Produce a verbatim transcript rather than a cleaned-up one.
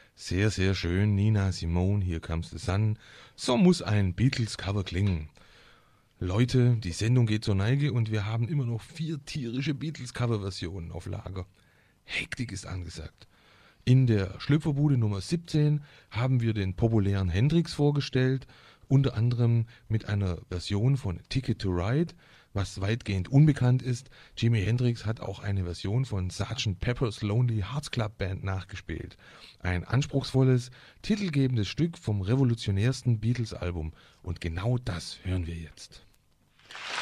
Sehr, sehr schön, Nina Simone, Here Comes the Sun. So muss ein Beatles-Cover klingen. Leute, die Sendung geht zur Neige und wir haben immer noch vier tierische Beatles-Cover-Versionen auf Lager. Hektik ist angesagt. In der Schlüpferbude Nummer siebzehn haben wir den populären Hendrix vorgestellt, unter anderem mit einer Version von Ticket to Ride, was weitgehend unbekannt ist. Jimi Hendrix hat auch eine Version von Sergeant Pepper's Lonely Hearts Club Band nachgespielt. Ein anspruchsvolles, titelgebendes Stück vom revolutionärsten Beatles-Album. Und genau das hören wir jetzt.